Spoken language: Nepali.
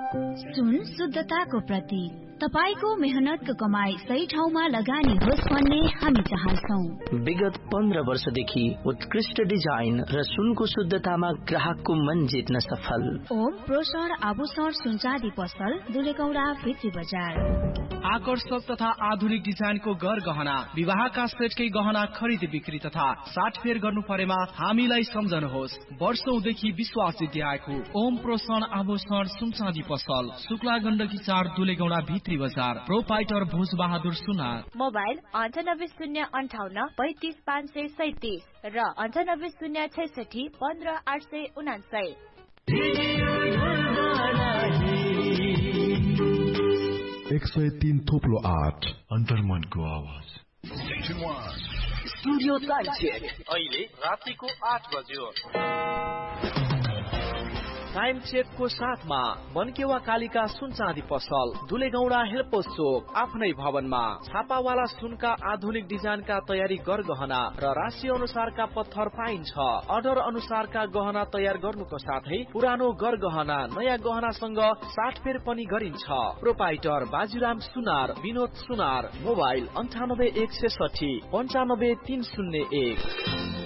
सुन शुद्धताको प्रतीक। तपाईको मेहनतको कमाई सही ठाउँमा लगानी होस् भन्ने हामी चाहन्छौं। विगत 15 वर्षदेखि उत्कृष्ट डिजाइन र सुनको शुद्धतामा ग्राहकको मन जित्न सफल। ओम प्रोसर आभूषण सुनचाँदी पसल, दुलेगौडा भित्री बजार। आकर्षक तथा आधुनिक डिजाइनको गहना, विवाहका सेटकै गहना खरिद बिक्री तथा साटफेर गर्नु परेमा हामीलाई सम्झनुहोस्। वर्षौंदेखि विश्वास जित्दै आएको ओम प्रोसन आभूषण सुनचाँदी पसल, शुक्ला गण्डकी 4 दुलेगौडा भित्री बजार। प्रोपाइटर भोज बहादुर सुनार। मोबाइल 9808353537 र 9806615899। 103.8 अन्तर्मनको आवाज। स्टुडियो टाइम चेक अहिले रातिको 8 बज्यो। टाइम चेकको साथमा मनकेवा कालिका सुनचाँदी पसल, दुलेगौडा हेल्पोस चोक, आफ्नै भवनमा। छापावाला सुनका आधुनिक डिजाइनका तयारी गहना र राशि अनुसारका पत्थर पाइन्छ। अर्डर अनुसारका गहना तयार गर्नुको साथै पुरानो गहना नयाँ गहनासँग साटफेर पनि गरिन्छ। प्रोपाइटर बाजुराम सुनार, विनोद सुनार। मोबाइल 9816695301।